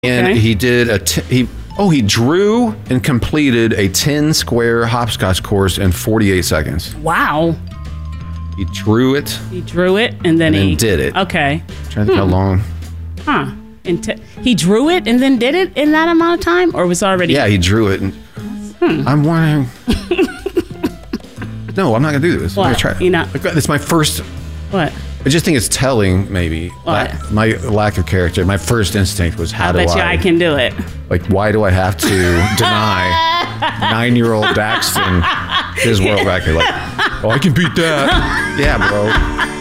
And Okay. he did he drew and completed a 10-square hopscotch course in 48 seconds. Wow. He drew it He drew it and then he did it. Okay. Trying to think how long. Huh. He drew it and then did it in that amount of time, or was already? Yeah, he drew it. And I'm wondering. No, I'm not gonna do this. I'm What? gonna try. You're not- It's my first. What? I just think it's telling, maybe. What? My lack of character. My first instinct was, how I do bet you I can do it. Like, why do I have to deny 9-year-old Daxton his world record? Like, oh, I can beat that. Yeah, bro.